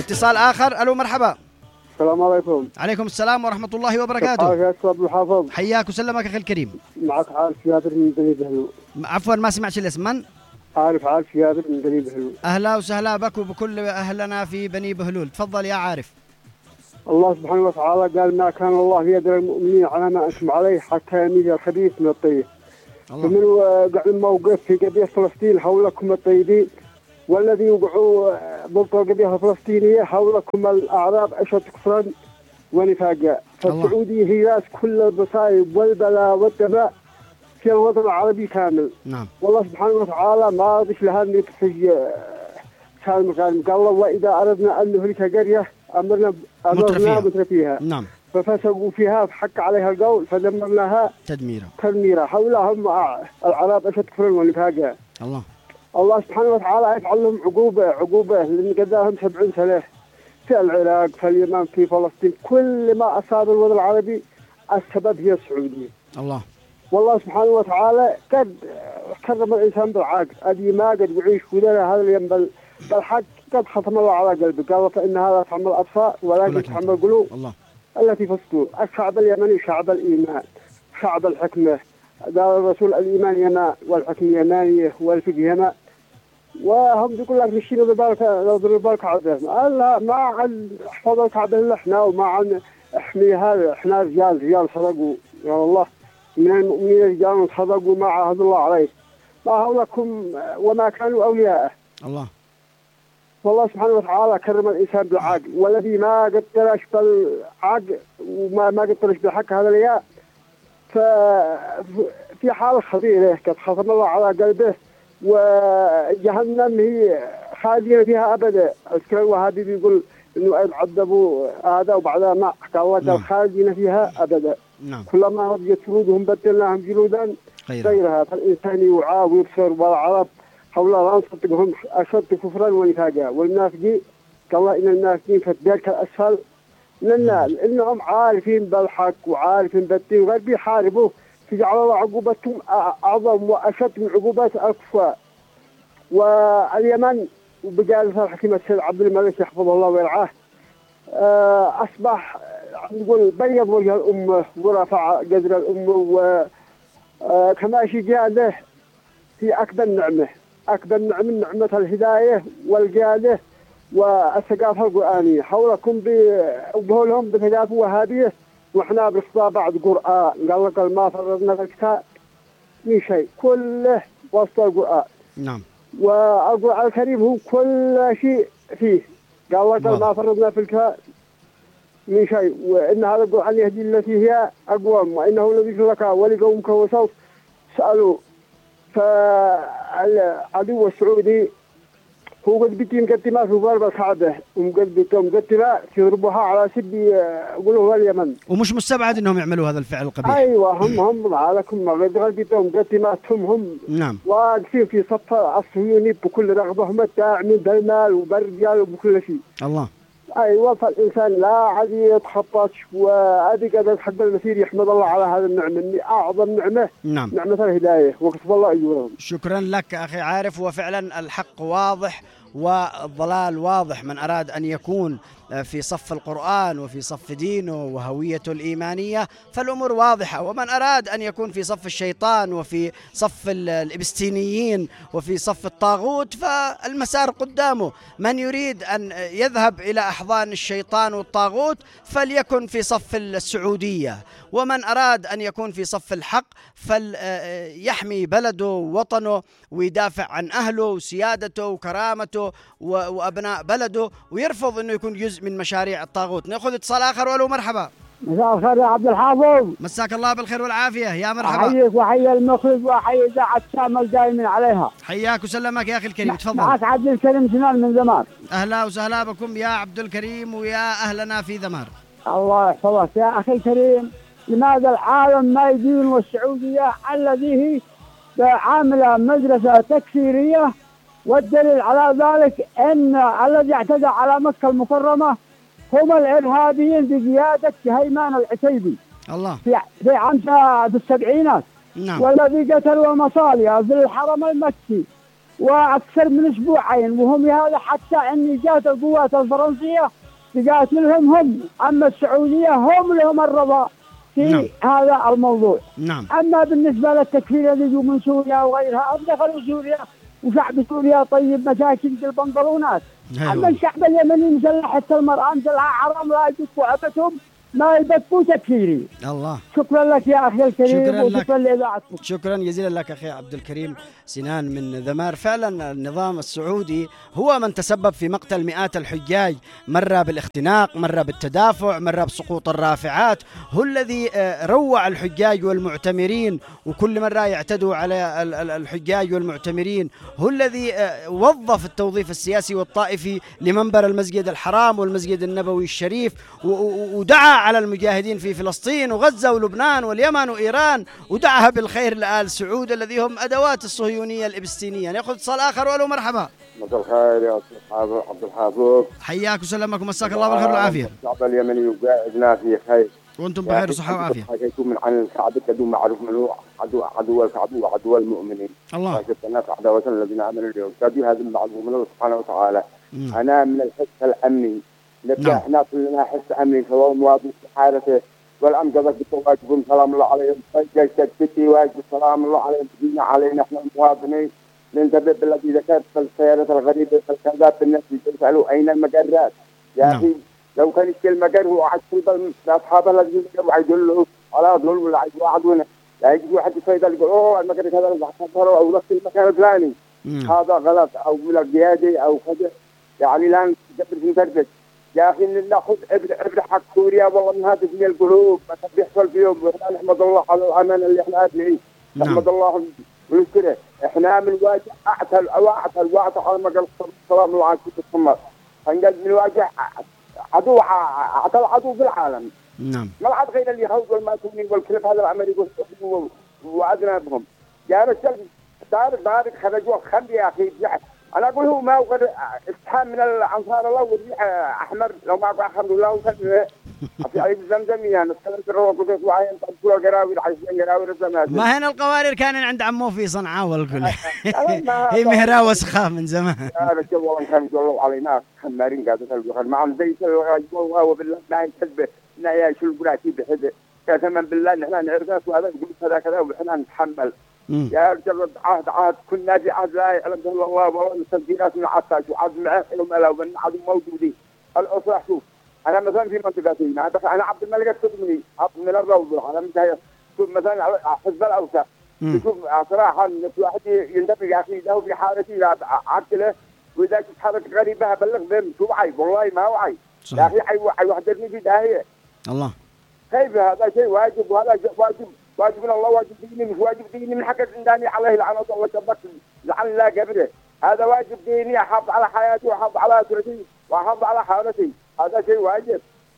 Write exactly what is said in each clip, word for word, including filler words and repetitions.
اتصال آخر. ألو مرحبا. السلام عليكم. عليكم السلام ورحمة الله وبركاته. يا أستاذ الحافظ. حياك وسلمك أخي الكريم. معك عارف جابر من بني بهلول. عفوا ما سمعتش الاسم. من؟ عارف عارف جابر من بني بهلول. أهلا وسهلا بك وبكل أهلنا في بني بهلول. تفضل يا عارف. الله سبحانه وتعالى قال ما كان الله ليدر المؤمنين على ما أنتم عليه حتى يميز الخبيث من الطيب. فمن وقع الموقف في قضية فلسطين حولكم الطيبين والذي وقعوا ضد القضية الفلسطينية حولكم الأعراب أشد كفرا ونفاقا. فالسعودية هي راس كل المصائب والبلاء والدماء في الوطن العربي كامل. نعم. والله سبحانه وتعالى ما رضيش لها أن يتفج سالم غانم. قال الله وإذا أردنا أن نهلك قرية أمرنا أمرنا متر فيها. نعم. ففسقوا فيها فحق عليها القول فدمرناها تدميرا تدميرا. حولهم العرب أشد كفرا ونفاقا. الله الله سبحانه وتعالى يفعل لهم عقوبة عقوبة لأن قداهم سبعين سنة في العراق في اليمن في فلسطين. كل ما أصاب الوطن العربي السبب هي السعودية. الله. والله سبحانه وتعالى قد كرم الإنسان بالعقل أدي ما قد يعيش ولا هذا اليوم بل بالحق قد ختم الله على قلبه. قال فإن هذا تعمل الأبصار ولكن تعمل القلوب الله التي في الصدور. الشعب اليمني شعب الإيمان شعب الحكمة. قال الرسول الإيمان يماء والحكمة يمانية والفقه يماء. وهم يقول لك نشيل بالك لو بالك عبده الله ما عن احفظ الكعبة الا احنا وما عن احمي هذا. احنا رجال رجال صدقوا يا الله من المؤمنين رجال صدقوا ما عهد الله عليه ما هولكم وما كانوا اولياءه. الله. والله سبحانه وتعالى كرم الانسان بالعقل والذي ما قدرش بالعقل وما ما قدرش بالحق هذا الياء ففي حال خطيره قد ختم الله على قلبه. وجهنم هي خالدين فيها أبدا. السكر الوهابي بيقول إنه عذبوا هذا وبعدها ما قال الله قال خالدين فيها أبدا. نعم. كلما رضيت جلودهم بدلناهم جلودا غيرها. فالإنسان يعى ويبصر والعرب حول لا نصدقهم أشد كفرا ونفاقا. والمنافقين قال الله إن المنافقين في الدرك الأسفل من النار لأنهم عارفين بالحق وعارفين بالدين وغير بيحاربوه. فجعل الله عقوبتهم أعظم وأشد من عقوبات الكفار. واليمن بجالسة الحكيم السيد عبد الملك يحفظه الله ويرعاه أصبح نقول بيض وجه الأمة ورفع قدر الأمة. وكما شجاع له في أكبر نعمة أكبر نعمة نعمة الهداية والجادة والثقافة القرآنية. حولكم بقولهم بثقافة وهابية وإحنا بنصطى بعد قرآن. قال لك ما فرضنا في الكتاب من شيء كله وسط القرآن. نعم. والقرآن الكريم هو كل شيء فيه. قال لك ما فرضنا في الكتاب من شيء وإن هذا القرآن يهدي التي هي أقوم وإنه الذي لك ولقومك وسوف سألوا. فالعدو السعودي هو قد بيتي مقدمات في ضرب الكعبة ومقد بيتي مقدمات يضربوها على سب يقولوا اليمن. ومش مستبعد انهم يعملوا هذا الفعل القبيح. ايوه هم هم عليكم قد بيتي مقدماتهم هم. نعم. واقفين في صف الصهيوني بكل رغبة هم الداعمين بالمال وبالرجال وبكل شيء. الله. ايوه فالانسان لا عاد يتخطاش وهذه قد حق المسير يحمد الله على هذا النعمه اعظم نعمه. نعم. نعمه الهدايه وكتب الله اجورهم. شكرا لك اخي عارف. وفعلا الحق واضح والضلال واضح. من أراد أن يكون في صف القرآن وفي صف دينه وهويته الإيمانية فالأمور واضحة. ومن أراد أن يكون في صف الشيطان وفي صف الإبستينيين وفي صف الطاغوت فالمسار قدامه. من يريد أن يذهب إلى أحضان الشيطان والطاغوت فليكن في صف السعودية. ومن أراد أن يكون في صف الحق فليحمي بلده ووطنه ويدافع عن أهله وسيادته وكرامته وأبناء بلده ويرفض أنه يكون جزء من مشاريع الطاغوت. نأخذ اتصال آخر. ولو مرحبا. مساء الخير يا عبد الحافظ. مساك الله بالخير والعافية. يا مرحبا. أحييك وحي المخرج وحي إذاعة شامل دائما عليها. حياك وسلمك يا أخي الكريم. تفضل. معك عبد الكريم سنان من ذمار. أهلا وسهلا بكم يا عبد الكريم ويا أهلنا في ذمار. الله يحفظك يا أخي الكريم. لماذا العالم ما يدين والسعودية الذي هي عاملة مدرسة تكفيرية؟ والدليل على ذلك أن الذي اعتدى على مكة المكرمة هم الإرهابيين بقيادة هيمان العتيبي. الله. في في عام في السبعينات. نعم. والذي قتلوا المصالح في الحرم المكي وأكثر من أسبوعين، وهم هذا حتى أن جاءت القوات الفرنسية تقاتلهم هم، أما السعودية هم لهم الرضا في نعم. هذا الموضوع. نعم. أما بالنسبة للتكفير الذي من سوريا وغيرها، دخلوا سوريا وشعب سوريا طيب مساكين في البنطلونات. أما الشعب اليمني مسلح حتى المرأة مسلحة حرام، لا يدقوا عبتهم ما يدقوا تكفيري. الله. شكرا لك يا أخي الكريم، شكرا وشكرا لإذاعتكم. شكرا جزيلا لك أخي عبد الكريم سنان من ذمار. فعلا النظام السعودي هو من تسبب في مقتل مئات الحجاج، مرة بالاختناق، مرة بالتدافع، مرة بسقوط الرافعات. هو الذي روع الحجاج والمعتمرين، وكل مرة يعتدوا على الحجاج والمعتمرين. هو الذي وظف التوظيف السياسي والطائفي لمنبر المسجد الحرام والمسجد النبوي الشريف، ودعا على المجاهدين في فلسطين وغزة ولبنان واليمن وإيران، ودعاها بالخير لآل سعود الذي هم أدوات الصهيونية الإبستينية. نأخذ اتصال آخر. وألو مرحبا. مساء الخير يا أستاذ عبد الحافظ، حياك وسلمك ومساك الله بالخير والعافية. الشعب اليمني وقاعدنا في خير وأنتم بخير وصحة وعافية. حكيتم من عن الكعبة كدو معروف منه عدو عدو الكعبة وعدو المؤمنين. الله. فشفت الناس عداوة الذين آمنوا اليوم كدو هذا المعلوم من الله سبحانه وتعالى. مم. أنا من الحس الأمني، نبدأ نعم. إحنا كلنا حس أمني سواء مواطن في حالته والأمن قضاء واجب سلام الله عليهم، جيش تكتي واجب سلام الله عليهم، تجينا علينا إحنا المواطنين ننتبه بالذي ذكرت في السيارات الغريبة في الكذاب بالناس يسألوا أين المجرات يا أخي. نعم. لو كان يشكي المجر هو عاد كل أصحابه الذين يقولوا له على ظلم ولا عاد واحد لا يجي واحد فايدة يقول أوه المجر هذا اللي حصله أو نفس المكان الفلاني. هذا غلط أو من القيادة أو كذا، يعني لا نقدر نتردد يا أخي. ناخذ إبر إبر حق سوريا والله من هذه من القلوب ما كان بيحصل فيهم، وإحنا نحمد الله على الأمان اللي إحنا فيه. نحمد الله ونشكره. إحنا من واجه أعتل أو أعتل وأعتل على مجال الصلاة من وعاء كتب الصمت. هنقل من واجه عدو عتل عدو في العالم. نعم. ما العاد غير اللي يخوض والماسونين والكلب هذا الأمريكي وعدنا بهم. يا رجال دارك دارك خرجوا خلي يا أخي. أنا أقول هو ما هو استحام من الأنصار الله والريح أحمر لو ما أقول الحمد لله وسلم في عيد زمزم يعني نتكلم في الروح وكذا وعين تقول الجراوي عايزين جراوي الزمات. ما هنا القوارير كان عند عمو في صنعاء والكل هي مهرا وسخاء من زمان. يا رجال والله كان يقولوا علينا خمارين قاعدة تلقوا معهم زي الغاية وبالله ما يكذب إن يا شو القراتي بحده كثما بالله نحن نعرف وهذا يقول كذا كذا ونحن نتحمل. مم. يا رجال عهد عهد كنا في عهد لا يعلم الله والله التسجيلات من عطاش وعهد معه وما لو من عهد موجودين. الأصلاح شوف أنا مثلا في منطقتي أنا عبد الملك السدمي عبد من الروض أنا مثلا شوف مثلا حزب الأوسع شوف صراحة في واحد ينتبه يا أخي له في حالتي لا عقله وإذا كنت حالة غريبة بلغ بهم شو عيب والله ما هو عيب يا أخي عيب وحدرني في داهية. الله. كيف هذا شيء واجب وهذا واجب واجب من الله واجب ديني مش واجب ديني من حق الإنسان عليه لعنة الله كبك لعن الله قبره. هذا واجب ديني أحافظ على حياتي وأحافظ على أسرتي وأحافظ على حالتي هذا شيء واجب.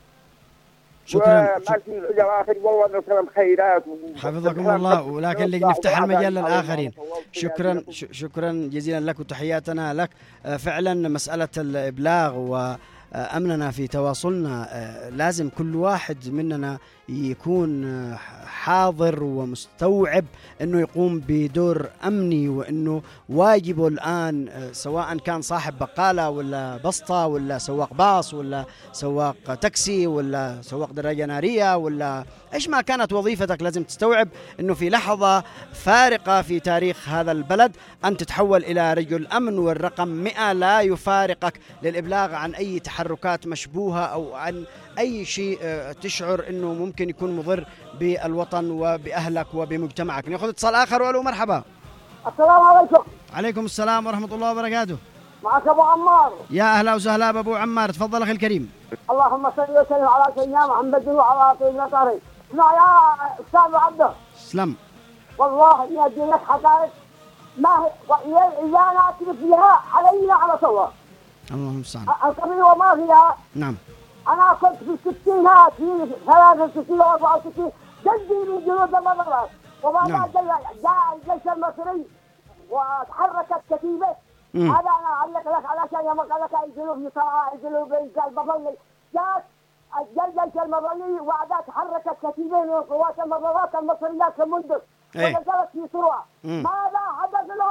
شكرا. والله نسلم خيرات حفظكم الله. ولكن نفتح المجال للآخرين. شكرا شكرا جزيلا لك وتحياتنا لك. فعلا مسألة الإبلاغ وأمننا في تواصلنا لازم كل واحد مننا يكون حاضر ومستوعب أنه يقوم بدور أمني، وأنه واجبه الآن سواء كان صاحب بقالة ولا بسطة ولا سواق باص ولا سواق تاكسي ولا سواق دراجة نارية ولا إيش ما كانت وظيفتك، لازم تستوعب أنه في لحظة فارقة في تاريخ هذا البلد أن تتحول إلى رجل أمن، والرقم مئة لا يفارقك للإبلاغ عن أي تحركات مشبوهة أو عن أي شيء تشعر أنه ممكن يكون مضر بالوطن وبأهلك وبمجتمعك. نأخذ اتصال آخر. وألو مرحبا. السلام عليكم. عليكم السلام ورحمة الله وبركاته. معك أبو عمار. يا أهلا وسهلا بأبو عمار، تفضل أخي الكريم. اللهم صل وسلم على سيدنا محمد وعلى سيدنا طارق. اسمع يا أستاذ عبده. سلام. والله إني أدي لك حقائق ما هي إذا أنا أكتب فيها علي على صور. اللهم المستعان. القبيل وما فيها. نعم. أنا كنت في الستينات في ثلاثة وستين وأربعة وستين جدي من جنود المنارات وبعد نعم. جاء الجيش المصري وتحركت كتيبة. هذا أنا أعلق لك علشان يوم قال لك انزلوا في صاع انزلوا بالمظلي. جاء الجيش المظلي وبعدها تحركت كتيبة من قوات المظلات المصريات في المندب ونزلت في سروع. ماذا حدث لهم؟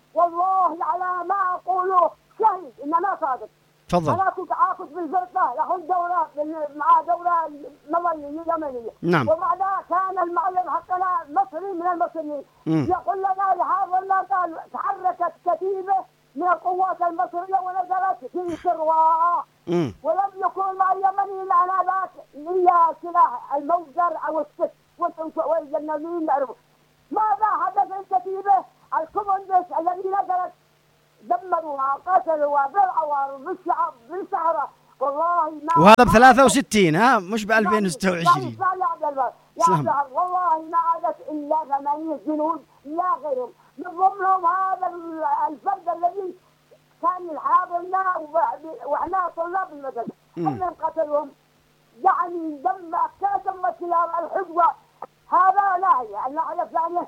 والله على ما أقوله شهيد إن أنا صادق. تفضل. أنا كنت عاقد في الفرقة ياخذ دورة مع دورة نظرية يمنية. نعم. وبعدها كان المعلم حقنا مصري من المصريين يقول لنا لهذا الله قال تحركت كتيبة من القوات المصرية ونزلت في سروا ولم يكن مع اليمنيين الآلات إلا سلاح الموجر أو السك والجنوبيين يعرفوا. ماذا حدث الكتيبة؟ الكومندس الذي نزلت دمروها قتلوا بالعوار بالشعب بالسهرة والله ما. وهذا ب ثلاثة وستين ها مش ب ألفين وستة وعشرين. يا والله ما عادت إلا ثمانية جنود لا غيرهم من ضمنهم هذا الفرد الذي كان يحاضرنا وإحنا طلاب المدرسة هم قتلهم يعني دم كاتم الكلاب الحجوة. هذا ناهية. الناحية الثانية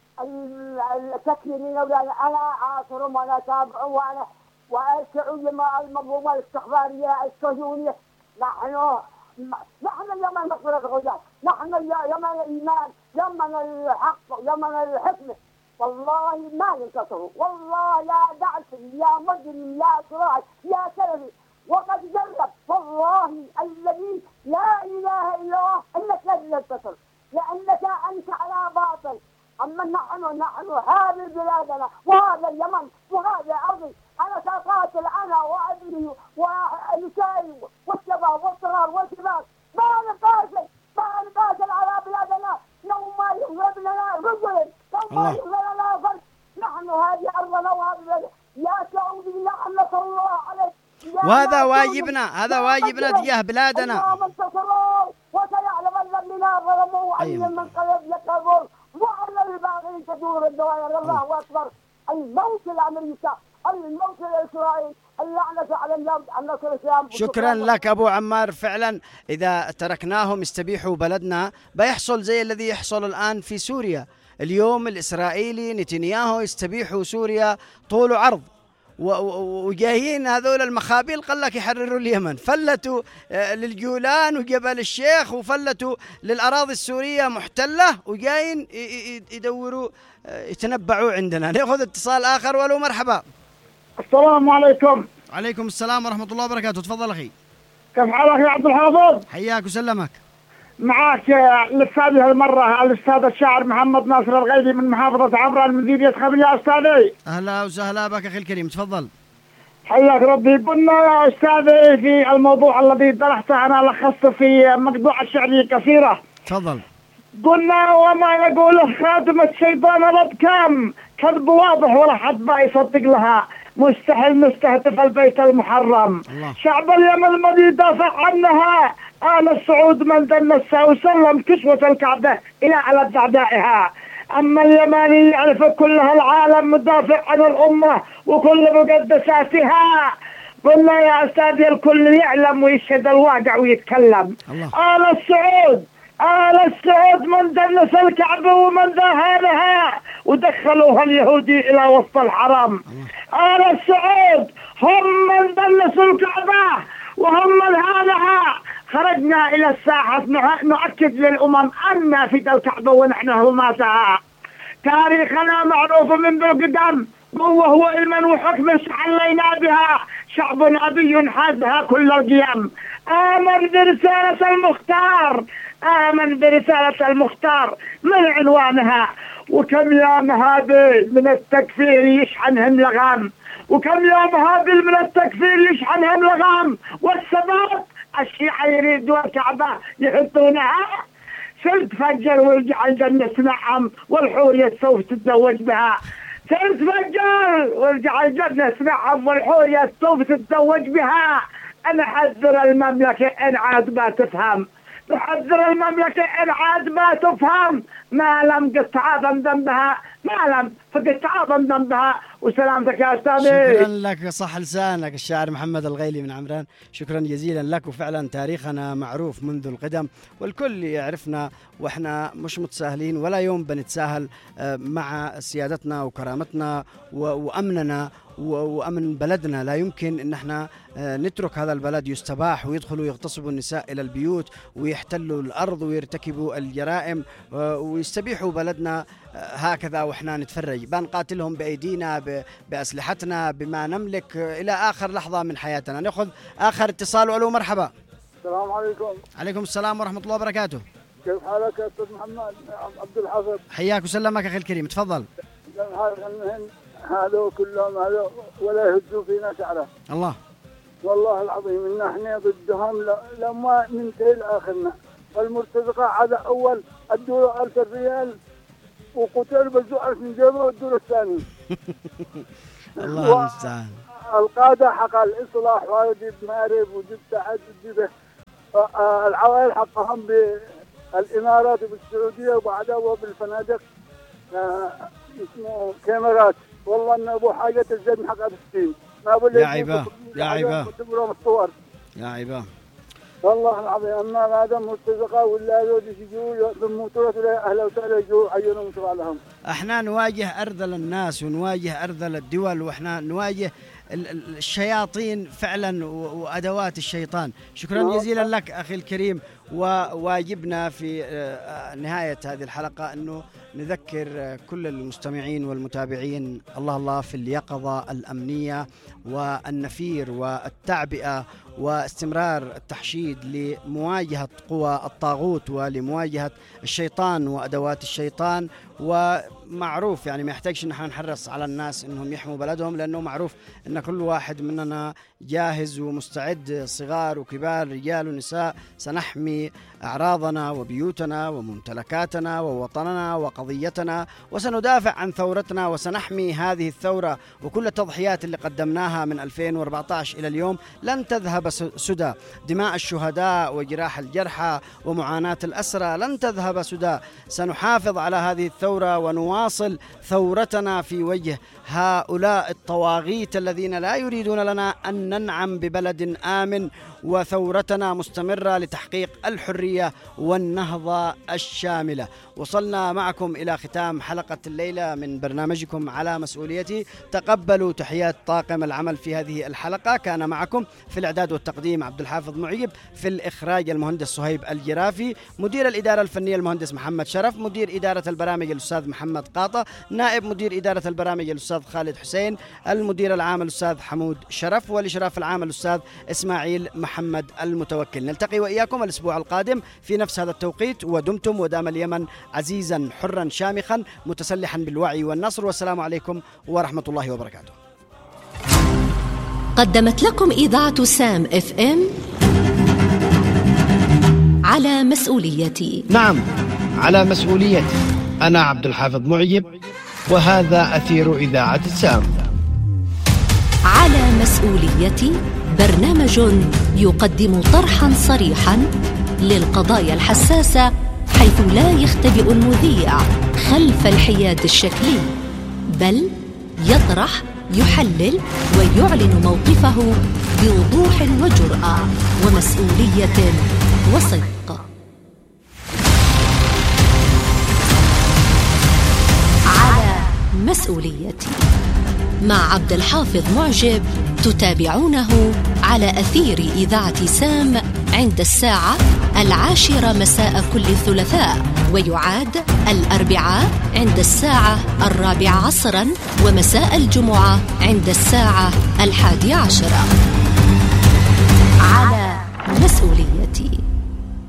التكفيرين أنا عاصرهم وأنا تابع وأنا والسعودية المنظومة الاستخبارية الصهيونية. نحن نحن يمن مصر الغزاة، نحن يمن الإيمان، يمن الحق، يمن الحكمة. والله ما ينتصروا، والله لا دعس يا مجرم يا صراع يا سلفي. وقد جرب والله الذي لا إله إلا الله أنك لن تنتصر لأنك أنت على باطل. أما نحن نحن هذه بلادنا وهذا اليمن وهذا أرضي. أنا سأقاتل أنا وأبني ونسائي والشباب والصغار والكبار. ما نقاتل ما نقاتل على بلادنا لو ما يغلب لنا رجل لو ما يغلب لنا فرد. نحن هذه أرضنا وهذه بلادنا يا سعودي لعنة الله عليك. وهذا واجبنا هذا واجبنا تجاه بلادنا. اللهم انتصروا وسيعلم الذين ظلموا أي من قلب يكبر وعلى الباغين تدور الدوائر. الله أكبر. الموت لأمريكا الموت لإسرائيل اللعنة على النار على نصر الإسلام. شكرا لك أبو عمار. فعلا إذا تركناهم يستبيحوا بلدنا بيحصل زي الذي يحصل الآن في سوريا. اليوم الإسرائيلي نتنياهو يستبيحوا سوريا طول وعرض وجايين هذول المخابيل قال لك يحرروا اليمن. فلتوا للجولان وجبل الشيخ وفلتوا للأراضي السورية محتلة وجايين يدوروا يتنبعوا عندنا. ناخذ اتصال آخر. ولو مرحبا. السلام عليكم. وعليكم السلام ورحمة الله وبركاته. تفضل أخي. كيف حالك يا عبد الحافظ؟ حياك وسلمك. معك لسه هذه المرة الأستاذ الشاعر محمد ناصر الغيلي من محافظة عمران من مدينة خبرية. يا أستاذي أهلا وسهلا بك أخي الكريم. تفضل. حياك ربي. قلنا يا أستاذي في الموضوع الذي طرحته أنا لخصت في مقطوعة شعرية كثيرة. تفضل. قلنا وما يقوله خادم الشيطان رب كام كذب واضح ولا حد ما يصدق لها مستحيل نستهدف البيت المحرم. الله. شعب اليمن الذي يدافع عنها آل السعود من دنسها وسلم كسوة الكعبة إلى على أعدائها. أما اليماني يعرف كلها العالم مدافع عن الأمة وكل مقدساتها. قلنا يا أستاذي الكل يعلم ويشهد الواقع ويتكلم. الله. آل السعود آل السعود من دنس الكعبة ومن داهنها ودخلوها اليهودي إلى وسط الحرم. الله. آل السعود هم من دنسوا الكعبة وهم من هانها. خرجنا إلى الساحة نؤكد للأمم أن في الكعبة ونحن هماتها. تاريخنا معروف من بالقدم وهو علما وحكم استحلينا بها. شعب أبي حازها كل القيم. آمن برسالة المختار آمن برسالة المختار من عنوانها. وكم يوم هذه من التكفير يشحنهم لغام وكم يوم هذه من التكفير يشحنهم لغام. والسبب الشيعة يريدوا الكعبة يحطونها. سنتفجر ويرجع الجنة نعم والحورية سوف تتزوج بها. سنتفجر ويرجع الجنة نعم والحورية سوف تتزوج بها. أنا حذر المملكة إن عاد ما تفهم. نحذر المملكة إن عاد ما تفهم. ما لم قد تعاظم ذنبها ما لم فقد تعاظم ذنبها. وسلامتك يا أستاذي. شكرا لك صح لسانك الشاعر محمد الغيلي من عمران. شكرا جزيلا لك. وفعلا تاريخنا معروف منذ القدم والكل يعرفنا وإحنا مش متساهلين ولا يوم بنتساهل مع سيادتنا وكرامتنا وأمننا وأمن بلدنا. لا يمكن أن احنا نترك هذا البلد يستباح ويدخلوا يغتصبوا النساء إلى البيوت ويحتلوا الأرض ويرتكبوا الجرائم ويستبيحوا بلدنا هكذا وإحنا نتفرج، بنقاتلهم بأيدينا بأسلحتنا بما نملك إلى آخر لحظة من حياتنا. نأخذ آخر اتصال. ألو مرحبا. السلام عليكم. عليكم السلام ورحمة الله وبركاته. كيف حالك يا أستاذ محمد عبد الحافظ؟ حياك وسلمك أخي الكريم، تفضل. هذا كلهم هذا ولا يهزوا فينا شعره. الله والله العظيم إن احنا ضدهم لما ننتهي لآخرنا. المرتزقة على أول ادوا ألف ريال وقتل بزوا ألف من جيبه والدور الثاني. الله المستعان. القادة حق الإصلاح وجد مارب وجد تعد وجد العوائل حقهم بالإمارات وبالسعودية وبعدها بالفنادق اسمه كاميرات. والله إن أبو حاجة تزيد من حق الستين. ما بقول يا عيبة يا عيبة يا عيبة والله العظيم. أما ما دام مرتزقة ولا ذول يجوا بالموتورات ولا أهلا وسهلا يجوا عيونهم وشغل لهم. احنا نواجه أرذل الناس ونواجه أرذل الدول، واحنا نواجه الشياطين فعلا وأدوات الشيطان. شكرا جزيلا لك أخي الكريم. وواجبنا في نهاية هذه الحلقة أنه نذكر كل المستمعين والمتابعين الله الله في اليقظة الأمنية والنفير والتعبئة واستمرار التحشيد لمواجهة قوى الطاغوت ولمواجهة الشيطان وأدوات الشيطان. ومعروف يعني ما يحتاجش ان احنا نحرص على الناس انهم يحموا بلدهم، لانه معروف ان كل واحد مننا جاهز ومستعد، صغار وكبار، رجال ونساء، سنحمي اعراضنا وبيوتنا وممتلكاتنا ووطننا وقضيتنا، وسندافع عن ثورتنا، وسنحمي هذه الثورة. وكل التضحيات اللي قدمناها من ألفين وأربعة عشر الى اليوم لن تذهب سدى. دماء الشهداء وجراح الجرحى ومعاناة الأسرى لن تذهب سدى. سنحافظ على هذه الثورة ونواصل ثورتنا في وجه هؤلاء الطواغيت الذين لا يريدون لنا أن ننعم ببلد آمن. وثورتنا مستمرة لتحقيق الحرية والنهضة الشاملة. وصلنا معكم إلى ختام حلقة الليلة من برنامجكم على مسؤوليتي. تقبلوا تحيات طاقم العمل في هذه الحلقة. كان معكم في الإعداد والتقديم عبد الحافظ معيب، في الإخراج المهندس صهيب الجرافي، مدير الإدارة الفنية المهندس محمد شرف، مدير إدارة البرامج الأستاذ محمد قاطة، نائب مدير إدارة البرامج الأستاذ خالد حسين، المدير العام الأستاذ حمود شرف، والإشراف العام الأستاذ إسماعيل محمد المتوكل. نلتقي وإياكم الأسبوع القادم في نفس هذا التوقيت. ودمتم ودام اليمن عزيزا حرا شامخا متسلحا بالوعي والنصر. والسلام عليكم ورحمة الله وبركاته. قدمت لكم إذاعة سام اف ام على مسؤوليتي. نعم على مسؤوليتي. أنا عبد الحافظ معيب، وهذا أثير إذاعة سام. على مسؤوليتي برنامج يقدم طرحا صريحا للقضايا الحساسة، حيث لا يختبئ المذيع خلف الحياد الشكلي، بل يطرح، يحلل ويعلن موقفه بوضوح وجرأة ومسؤولية وصدق. على مسؤوليتي مع عبد الحافظ معجب، تتابعونه على أثير إذاعة سام عند الساعة العاشرة مساء كل ثلاثاء، ويعاد الأربعاء عند الساعة الرابعة عصرا، ومساء الجمعة عند الساعة الحادية عشرة. على مسؤولية.